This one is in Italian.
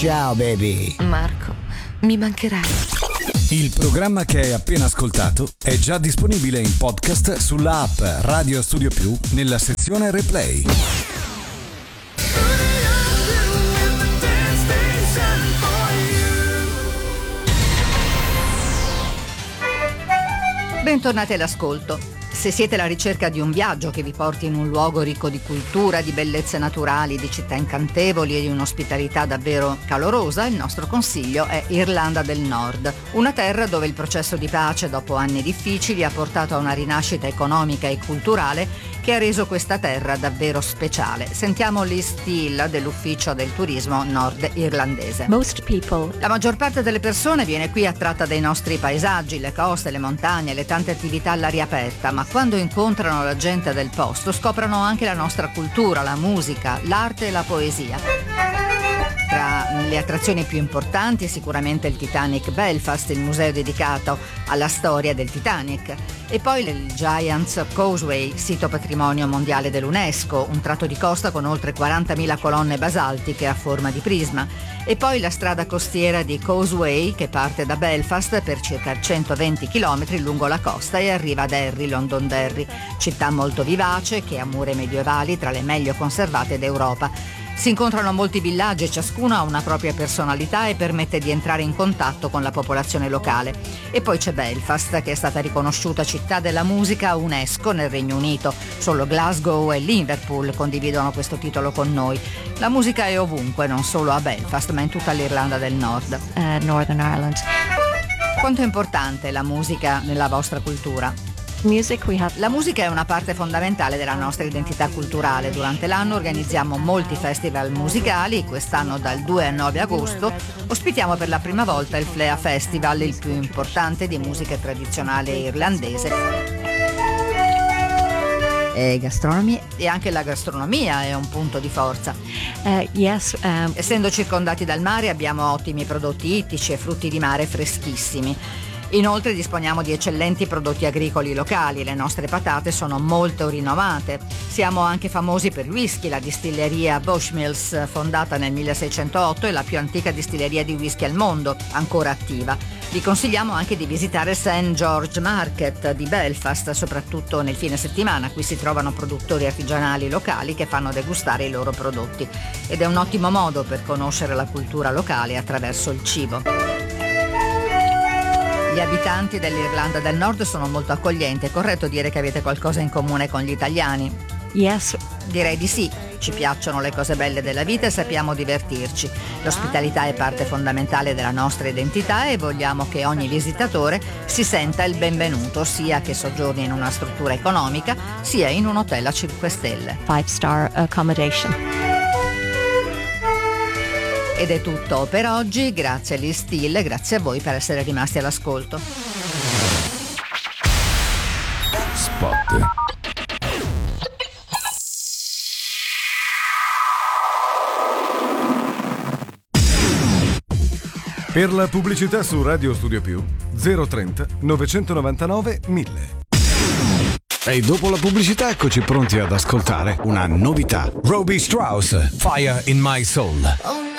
Ciao baby. Marco, mi mancherai. Il programma che hai appena ascoltato è già disponibile in podcast sulla app Radio Studio Più nella sezione Replay. Bentornati all'ascolto. Se siete alla ricerca di un viaggio che vi porti in un luogo ricco di cultura, di bellezze naturali, di città incantevoli e di un'ospitalità davvero calorosa, il nostro consiglio è Irlanda del Nord, una terra dove il processo di pace dopo anni difficili ha portato a una rinascita economica e culturale che ha reso questa terra davvero speciale. Sentiamo Liz Steele dell'Ufficio del Turismo nord irlandese. La maggior parte delle persone viene qui attratta dai nostri paesaggi, le coste, le montagne, le tante attività all'aria aperta, ma quando incontrano la gente del posto scoprono anche la nostra cultura, la musica, l'arte e la poesia. Tra le attrazioni più importanti sicuramente il Titanic Belfast, il museo dedicato alla storia del Titanic, e poi il Giant's Causeway, sito patrimonio mondiale dell'UNESCO, un tratto di costa con oltre 40.000 colonne basaltiche a forma di prisma, e poi la strada costiera di Causeway che parte da Belfast per circa 120 km lungo la costa e arriva a Derry, Londonderry, città molto vivace che ha mura medievali tra le meglio conservate d'Europa. Si incontrano molti villaggi e ciascuno ha una propria personalità e permette di entrare in contatto con la popolazione locale. E poi c'è Belfast, che è stata riconosciuta città della musica UNESCO nel Regno Unito. Solo Glasgow e Liverpool condividono questo titolo con noi. La musica è ovunque, non solo a Belfast, ma in tutta l'Irlanda del Nord. Northern Ireland. Quanto è importante la musica nella vostra cultura? La musica è una parte fondamentale della nostra identità culturale. Durante l'anno organizziamo molti festival musicali. Quest'anno dal 2 al 9 agosto ospitiamo per la prima volta il Flea Festival, il più importante di musica tradizionale irlandese. E anche la gastronomia è un punto di forza. Essendo circondati dal mare abbiamo ottimi prodotti ittici e frutti di mare freschissimi. Inoltre disponiamo di eccellenti prodotti agricoli locali, le nostre patate sono molto rinomate. Siamo anche famosi per whisky, la distilleria Bushmills, fondata nel 1608, è la più antica distilleria di whisky al mondo, ancora attiva. Vi consigliamo anche di visitare St. George Market di Belfast, soprattutto nel fine settimana. Qui si trovano produttori artigianali locali che fanno degustare i loro prodotti. Ed è un ottimo modo per conoscere la cultura locale attraverso il cibo. Gli abitanti dell'Irlanda del Nord sono molto accoglienti. È corretto dire che avete qualcosa in comune con gli italiani? Direi di sì. Ci piacciono le cose belle della vita e sappiamo divertirci. L'ospitalità è parte fondamentale della nostra identità e vogliamo che ogni visitatore si senta il benvenuto, sia che soggiorni in una struttura economica, sia in un hotel a 5 stelle. 5-star accommodation. Ed è tutto per oggi, grazie a Liz Steele, grazie a voi per essere rimasti all'ascolto. Spot. Per la pubblicità su Radio Studio Più 030 999 1000. E dopo la pubblicità eccoci pronti ad ascoltare una novità. Robbie Strauss, Fire in My Soul.